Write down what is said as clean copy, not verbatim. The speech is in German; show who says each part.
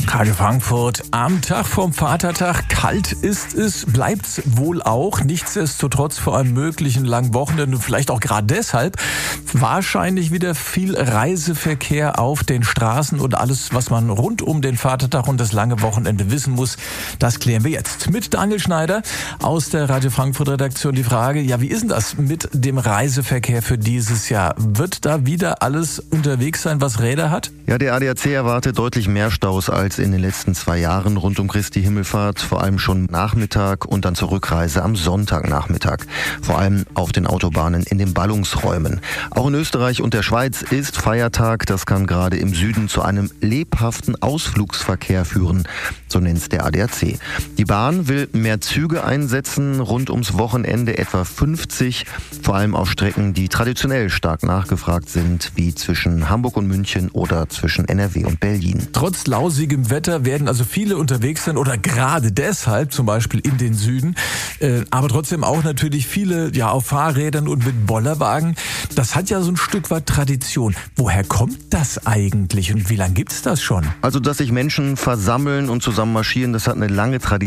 Speaker 1: Radio Frankfurt am Tag vom Vatertag. Kalt ist es, bleibt's wohl auch. Nichtsdestotrotz vor einem möglichen langen Wochenende, vielleicht auch gerade deshalb, wahrscheinlich wieder viel Reiseverkehr auf den Straßen und alles, was man rund um den Vatertag und das lange Wochenende wissen muss, das klären wir jetzt. Mit Daniel Schneider aus der Radio Frankfurt Redaktion die Frage, ja, wie ist denn das mit dem Reiseverkehr für dieses Jahr? Wird da wieder alles unterwegs sein, was Räder hat?
Speaker 2: Ja, der ADAC erwartet deutlich mehr Staus als in den letzten 2 Jahren rund um Christi Himmelfahrt, vor allem schon Nachmittag und dann zur Rückreise am Sonntagnachmittag. Vor allem auf den Autobahnen in den Ballungsräumen. Auch in Österreich und der Schweiz ist Feiertag. Das kann gerade im Süden zu einem lebhaften Ausflugsverkehr führen, so nennt es der ADAC. Die Bahn will mehr Züge einsetzen, rund ums Wochenende etwa 50, vor allem auf Strecken, die traditionell stark nachgefragt sind, wie zwischen Hamburg und München oder zwischen NRW und Berlin.
Speaker 1: Trotz lausigem Wetter werden also viele unterwegs sein oder gerade deshalb zum Beispiel in den Süden, aber trotzdem auch natürlich viele ja auf Fahrrädern und mit Bollerwagen. Das hat ja so ein Stück weit Tradition. Woher kommt das eigentlich und wie lange gibt es das schon?
Speaker 2: Also, dass sich Menschen versammeln und zusammen marschieren, das hat eine lange Tradition.